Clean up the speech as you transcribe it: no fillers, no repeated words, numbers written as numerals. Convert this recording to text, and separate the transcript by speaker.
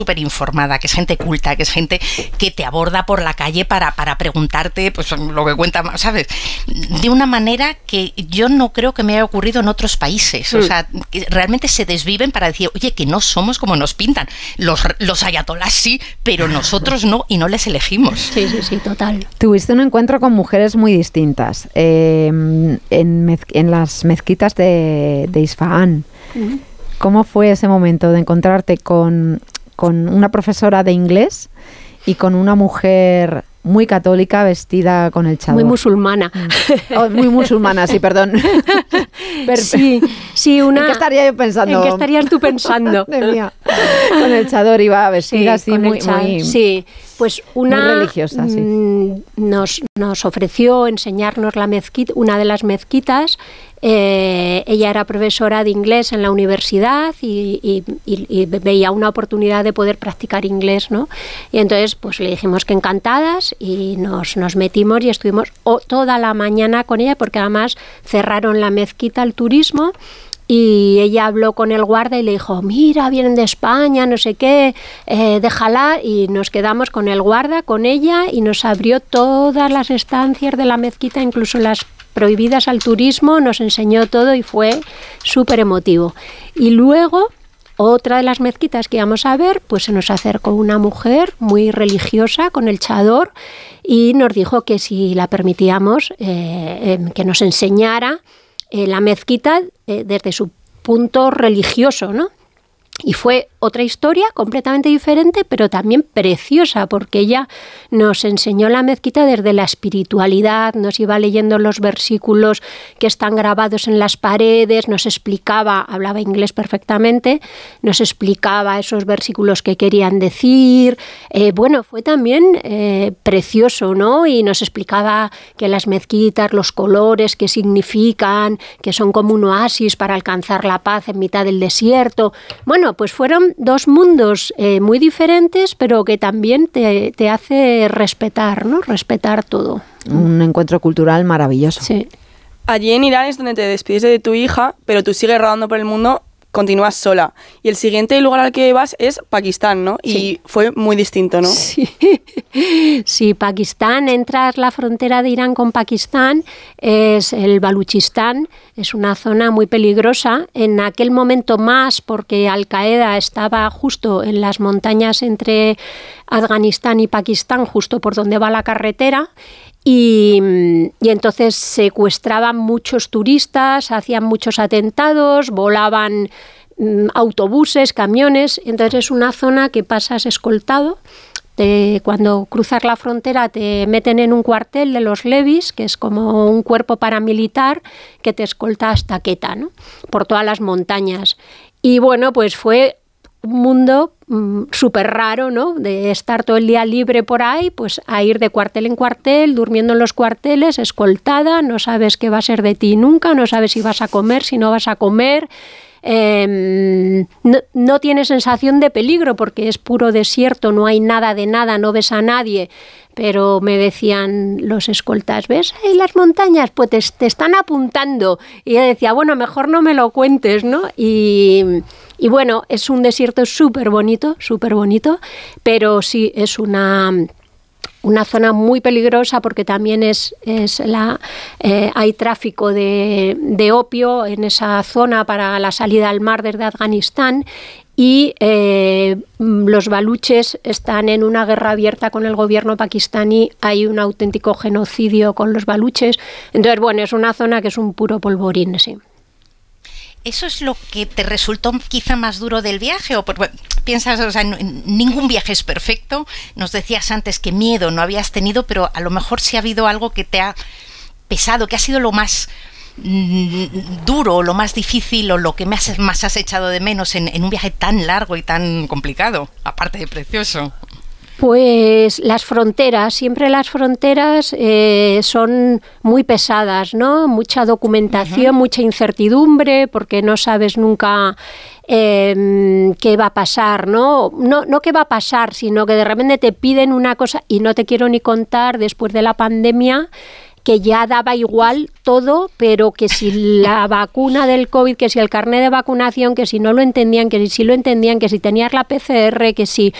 Speaker 1: súper informada, que es gente culta, que es gente que te aborda por la calle para preguntarte pues lo que cuenta, ¿sabes? De una manera que yo no creo que me haya ocurrido en otros países. O sea, que realmente se desviven para decir, oye, que no somos como nos pintan. Los ayatolás sí, pero nosotros no, y no les elegimos.
Speaker 2: Sí, total.
Speaker 3: Tuviste un encuentro con mujeres muy distintas en las mezquitas de Isfahán. ¿Cómo fue ese momento de encontrarte con una profesora de inglés y con una mujer muy católica vestida con el chador?
Speaker 2: Muy musulmana.
Speaker 3: Muy musulmana, sí, perdón.
Speaker 2: Sí,
Speaker 3: ¿En qué estaría yo pensando?
Speaker 2: ¿En qué estarías tú pensando?
Speaker 3: Madre mía. Con el chador iba vestida así muy
Speaker 2: sí, pues una
Speaker 3: muy religiosa, sí.
Speaker 2: Nos ofreció enseñarnos la mezquita, una de las mezquitas. Ella era profesora de inglés en la universidad y veía una oportunidad de poder practicar inglés, ¿no? Y entonces pues le dijimos que encantadas y nos metimos y estuvimos toda la mañana con ella, porque además cerraron la mezquita al turismo. Y ella habló con el guarda y le dijo, mira, vienen de España, no sé qué, déjala. Y nos quedamos con el guarda, con ella, y nos abrió todas las estancias de la mezquita, incluso las prohibidas al turismo, nos enseñó todo y fue súper emotivo. Y luego, otra de las mezquitas que íbamos a ver, pues se nos acercó una mujer muy religiosa con el chador y nos dijo que si la permitíamos, que nos enseñara la mezquita desde su punto religioso, ¿no? Y fue otra historia completamente diferente, pero también preciosa, porque ella nos enseñó la mezquita desde la espiritualidad, nos iba leyendo los versículos que están grabados en las paredes, nos explicaba, hablaba inglés perfectamente, nos explicaba esos versículos que querían decir. Bueno, fue también precioso, ¿no? Y nos explicaba que las mezquitas, los colores, qué significan, que son como un oasis para alcanzar la paz en mitad del desierto. Bueno, pues fueron dos mundos muy diferentes, pero que también te hace respetar, ¿no? Respetar todo.
Speaker 3: Un encuentro cultural maravilloso.
Speaker 2: Sí.
Speaker 4: Allí en Irán es donde te despides de tu hija, pero tú sigues rodando por el mundo, continúas sola. Y el siguiente lugar al que vas es Pakistán, ¿no?
Speaker 2: Sí.
Speaker 4: Y fue muy distinto, ¿no?
Speaker 2: Sí, Pakistán, entras la frontera de Irán con Pakistán, es el Baluchistán, es una zona muy peligrosa, en aquel momento más porque Al-Qaeda estaba justo en las montañas entre Afganistán y Pakistán, justo por donde va la carretera. Y entonces secuestraban muchos turistas, hacían muchos atentados, volaban autobuses, camiones. Entonces es una zona que pasas escoltado. Cuando cruzas la frontera te meten en un cuartel de los levis, que es como un cuerpo paramilitar que te escolta hasta Quetta, ¿no? Por todas las montañas. Y bueno, pues fue un mundo súper raro, ¿no? De estar todo el día libre por ahí, pues a ir de cuartel en cuartel, durmiendo en los cuarteles, escoltada, no sabes qué va a ser de ti nunca, no sabes si vas a comer, si no vas a comer. No tienes sensación de peligro porque es puro desierto, no hay nada de nada, no ves a nadie. Pero me decían los escoltas, ¿ves ahí las montañas? Pues te están apuntando. Y yo decía, bueno, mejor no me lo cuentes, ¿no? Y bueno, es un desierto súper bonito, pero sí es una zona muy peligrosa porque también hay tráfico de opio en esa zona para la salida al mar desde Afganistán. Y los baluches están en una guerra abierta con el gobierno pakistaní, hay un auténtico genocidio con los baluches. Entonces, bueno, es una zona que es un puro polvorín, sí.
Speaker 1: ¿Eso es lo que te resultó quizá más duro del viaje? ¿O piensas, o sea, ningún viaje es perfecto? Nos decías antes que miedo no habías tenido, pero a lo mejor sí ha habido algo que te ha pesado, que ha sido lo más duro, lo más difícil o lo que más has echado de menos en un viaje tan largo y tan complicado, aparte de precioso.
Speaker 2: Pues las fronteras, siempre las fronteras son muy pesadas, ¿no? Mucha documentación, mucha incertidumbre, porque no sabes nunca qué va a pasar, ¿no? No qué va a pasar, sino que de repente te piden una cosa, y no te quiero ni contar, después de la pandemia, que ya daba igual todo, pero que si la vacuna del COVID, que si el carnet de vacunación, que si no lo entendían, que si sí lo entendían, que si tenías la PCR, que si